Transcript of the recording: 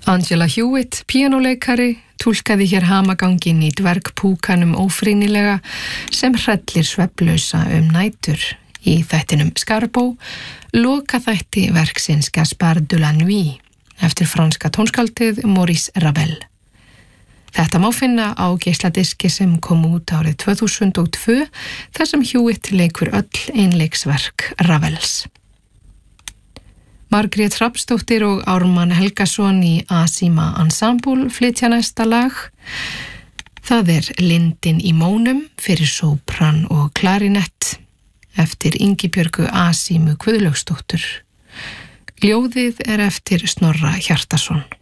Angela Hewitt, píanóleikari, túlkaði hér hamaganginn í dvergpúkanum ófrýnilega sem hrellir svefnlausa nætur. Í þættinum Skarbó loka þætti verksins Gaspard de la Nuit eftir franska tónskáldið Maurice Ravel. Þetta má finna á geisladiski sem kom út árið 2002 þar sem Hewitt leikur öll einleiksverk Ravels. Margrét Hrafnsdóttir og Ármann Helgason í Asima Ensemble flytja næsta lag. Það Lindin í mónum fyrir sópran og klarinett eftir Ingibjörgu Asímu Guðlaugsdóttur. Ljóðið eftir Snorra Hjartarson.